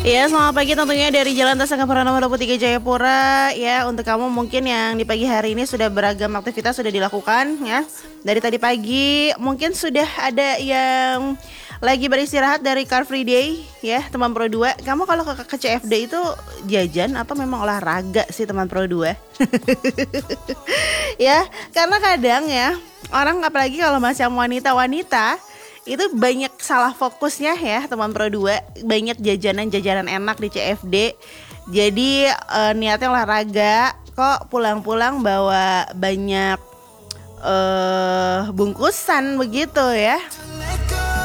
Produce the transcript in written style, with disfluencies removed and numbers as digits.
Ya, selamat pagi tentunya dari Jalan Tasangkapura nomor 23 Jayapura. Ya, untuk kamu mungkin yang di pagi hari ini sudah beragam aktivitas sudah dilakukan ya. Dari tadi pagi mungkin sudah ada yang lagi beristirahat dari Car Free Day ya, teman Pro 2. Kamu kalau ke CFD itu jajan atau memang olahraga sih teman Pro 2? Ya, karena kadang ya orang apalagi kalau macam wanita-wanita itu banyak salah fokusnya ya teman Pro 2, banyak jajanan-jajanan enak di CFD. Jadi niatnya olahraga kok pulang-pulang bawa banyak bungkusan begitu ya.